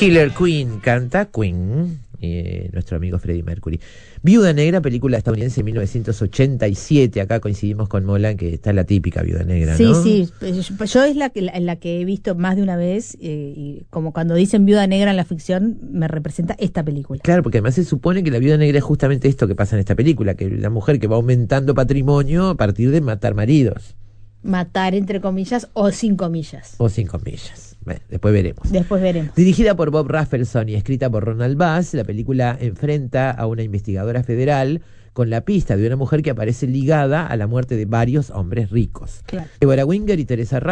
Killer Queen canta Queen, nuestro amigo Freddie Mercury. Viuda Negra, película estadounidense de 1987. Acá coincidimos con Mola, que está la típica Viuda Negra, sí, ¿no? Sí, yo es la que he visto más de una vez, y como cuando dicen Viuda Negra en la ficción, me representa esta película. Claro, porque además se supone que la Viuda Negra es justamente esto que pasa en esta película, que la mujer que va aumentando patrimonio a partir de matar maridos. Matar entre comillas o sin comillas. O sin comillas. Bueno, después veremos. Después veremos. Dirigida por Bob Rafelson y escrita por Ronald Bass, la película enfrenta a una investigadora federal con la pista de una mujer que aparece ligada a la muerte de varios hombres ricos. Claro. Deborah Winger y Teresa